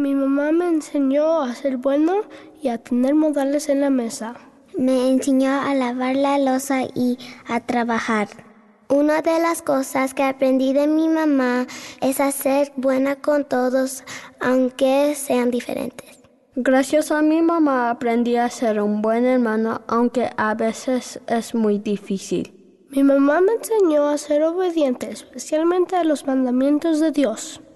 Mi mamá me enseñó a ser bueno y a tener modales en la mesa. Me enseñó a lavar la loza y a trabajar. Una de las cosas que aprendí de mi mamá es a ser buena con todos, aunque sean diferentes. Gracias a mi mamá aprendí a ser un buen hermano, aunque a veces es muy difícil. Mi mamá me enseñó a ser obediente, especialmente a los mandamientos de Dios.